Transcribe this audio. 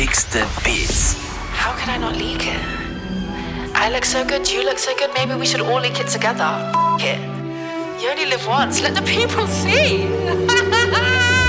Nächste Beats. How can I not leak it? I look so good, you look so good, maybe we should all leak it together. F it. You only live once, let the people see.